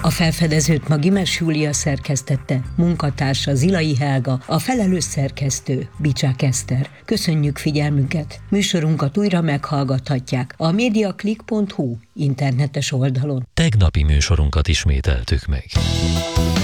A felfedezőt Gimes Júlia szerkesztette, munkatársa Zilai Helga, a felelős szerkesztő Bicsák Eszter. Köszönjük figyelmüket! Műsorunkat újra meghallgathatják a mediaclick.hu internetes oldalon. Tegnapi műsorunkat ismételtük meg.